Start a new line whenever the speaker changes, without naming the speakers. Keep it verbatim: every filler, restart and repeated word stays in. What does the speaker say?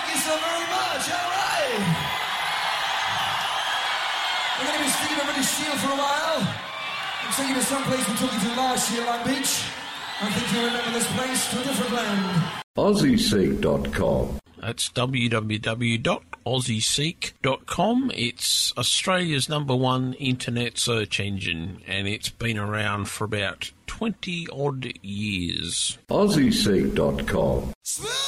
Thank you so very much. All right. We're going to be sticking at British Steel for a while. I'm taking you to some place we took you to last year, Long Beach. I think you remember this place to a different land.
Aussie Seek dot com.
That's w w w dot aussie seek dot com. It's Australia's number one internet search engine, and it's been around for about twenty odd years.
Aussie Seek dot com.